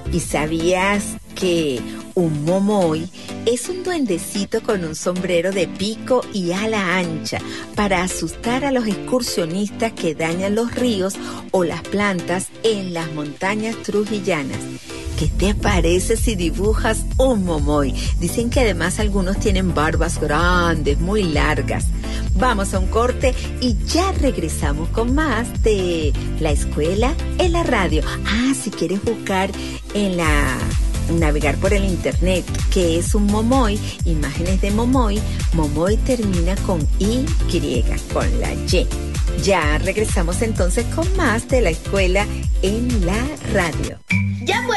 ¿Y sabías que un momoy es un duendecito con un sombrero de pico y ala ancha para asustar a los excursionistas que dañan los ríos o las plantas en las montañas trujillanas? ¿Qué te parece si dibujas un momoy? Dicen que además algunos tienen barbas grandes, muy largas. Vamos a un corte y ya regresamos con más de La Escuela en la Radio. Si quieres buscar navegar por el internet, que es un momoy, imágenes de momoy, momoy termina con Y, con la Y. Ya regresamos entonces con más de La Escuela en la Radio. Ya